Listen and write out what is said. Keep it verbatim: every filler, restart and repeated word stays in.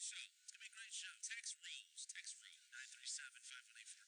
show. It's gonna be a great show. Text Rose. Text Rose. nine three seven, five one eight, four